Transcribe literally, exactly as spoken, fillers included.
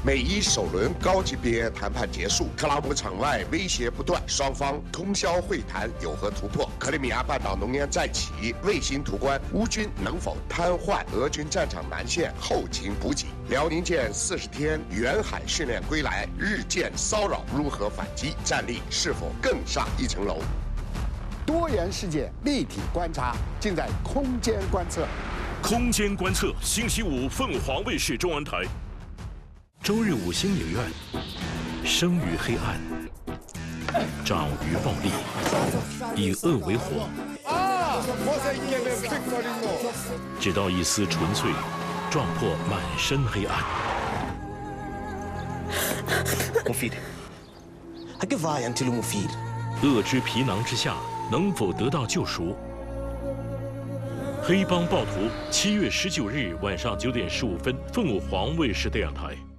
美伊首轮高级别谈判结束，克拉姆场外威胁不断，双方通宵会谈有何突破？克里米亚半岛浓烟再起，卫星图关乌军能否瘫痪俄军战场南线后勤补给？辽宁舰四十天远海训练归来，日舰骚扰如何反击？战力是否更上一层楼？ 多元世界立体观察，尽在空间观测。 空间观测，星期五凤凰卫视中文台。周日五星影院，生于黑暗，长于暴力，以恶为火，直到一丝纯粹，撞破满身黑暗。 مفيد هكفاية أنت المفيد 恶之皮囊之下，能否得到救赎？黑帮暴徒，七月十九日晚上九点十五分，凤凰卫视电视台。